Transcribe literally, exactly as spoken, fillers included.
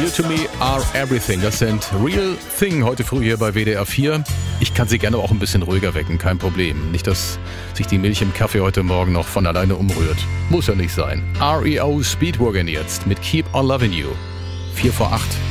You to me are everything. Das sind Real Thing heute früh hier bei W D R vier. Ich kann Sie gerne auch ein bisschen ruhiger wecken, kein Problem. Nicht, dass sich die Milch im Kaffee heute Morgen noch von alleine umrührt. Muss ja nicht sein. R E O Speedwagon jetzt mit Keep on Loving You. Vier vor acht.